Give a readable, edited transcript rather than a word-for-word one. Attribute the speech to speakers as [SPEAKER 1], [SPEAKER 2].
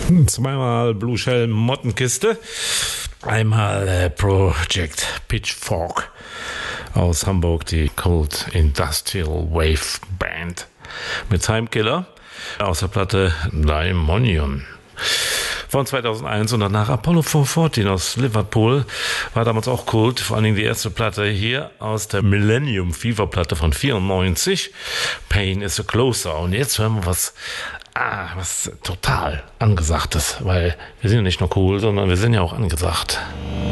[SPEAKER 1] Zweimal Blue Shell Mottenkiste. Einmal Project Pitchfork aus Hamburg, die Cold Industrial Wave Band mit Timekiller aus der Platte Daimonion von 2001 und danach Apollo 414 aus Liverpool, war damals auch Kult, vor allen Dingen die erste Platte hier aus der Millennium Fever Platte von 94, Pain is a Closer. Und jetzt hören wir was total Angesagtes, weil wir sind ja nicht nur cool, sondern wir sind ja auch angesagt.